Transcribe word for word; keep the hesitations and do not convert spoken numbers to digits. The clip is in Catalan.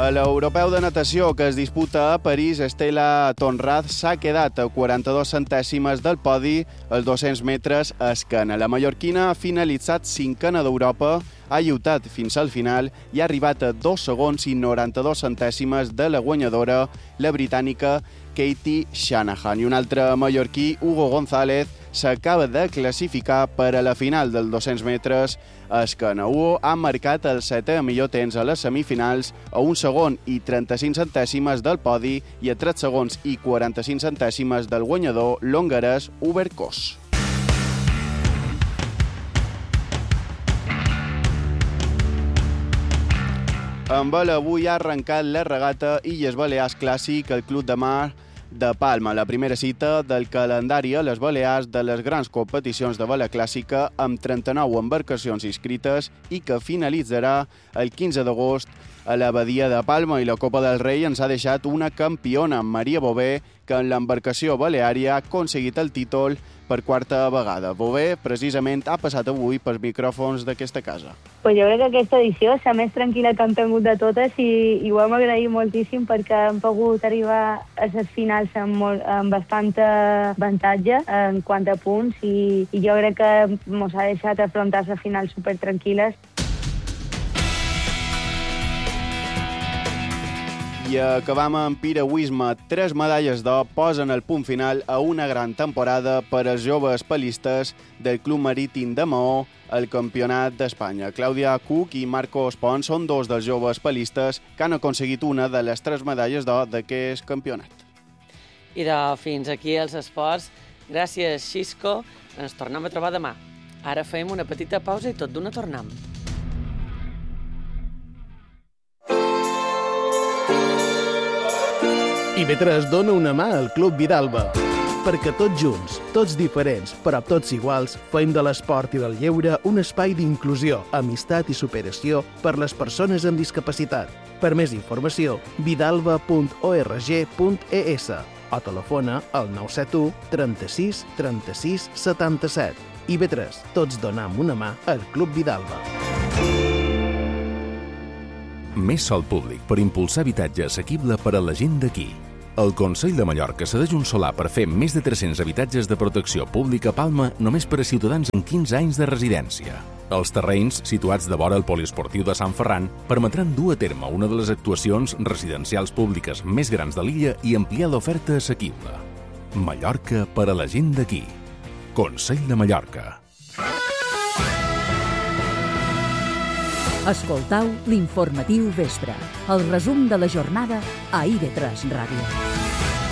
A l'europeu de natació que es disputa a París, Estela Tonraz s'ha quedat a quaranta-dos centèsimes del podi als dos-cents metres a esquena. La mallorquina ha finalitzat cinquena d'Europa, ha lluitat fins al final i ha arribat a dos segons i noranta-dos centèsimes de la guanyadora, la britànica Katie Shanahan. I un altre mallorquí, Hugo González, s'acaba de classificar per a la final dels dos-cents metres a esquena. Hugo ha marcat el setè millor temps a les semifinals, a un segon i trenta-cinc centèsimes del podi i a tres segons i quaranta-cinc centèsimes del guanyador, l'hongarès Hubert Kos. Amb el avui ha arrencat la regata Illes Balears Clàssic al Club de Mar de Palma, la primera cita del calendari a les Balears de les grans competicions de vela clàssica amb trenta-nou embarcacions inscrites i que finalitzarà el quinze d'agost a la Badia de Palma. I la Copa del Rei ens ha deixat una campiona, Maria Bové, que en l'embarcació baleària ha aconseguit el títol per quarta vegada. Bové, precisament, ha passat avui pels micròfons d'aquesta casa. Pues jo crec que aquesta edició és la més tranquil·la que hem tingut de totes i, i ho hem agraït moltíssim perquè hem pogut arribar a les finals amb, molt, amb bastant avantatge en quant a punts i, i jo crec que ens ha deixat afrontar les finals supertranquil·les. I acabam amb piragüisme. Tres medalles d'or posen el punt final a una gran temporada per als joves palistes del Club Marítim de Maó al Campionat d'Espanya. Clàudia Cook i Marcos Pons són dos dels joves palistes que han aconseguit una de les tres medalles d'or d'aquest campionat. I de fins aquí els esports. Gràcies, Xisco. Ens tornem a trobar demà. Ara fem una petita pausa i tot d'una tornem. I B tres dona una mà al Club Vidalba, perquè tots junts, tots diferents, però tots iguals, fem de l'esport i del lleure un espai d'inclusió, amistat i superació per les persones amb discapacitat. Per més informació, vidalba punt org punt es o telefona al nou set u trenta-sis trenta-sis setanta-set. I B tres, tots donam una mà al Club Vidalba. Més sòl públic per impulsar habitatge assequible per a la gent d'aquí. El Consell de Mallorca cedeix un solar per fer més de tres-cents habitatges de protecció pública a Palma només per a ciutadans amb quinze anys de residència. Els terrenys, situats de vora el poliesportiu de Sant Ferran, permetran dur a terme una de les actuacions residencials públiques més grans de l'illa i ampliar l'oferta assequible. Mallorca per a la gent d'aquí. Consell de Mallorca. Escoltau l'informatiu vespre, el resum de la jornada a I V tres Ràdio.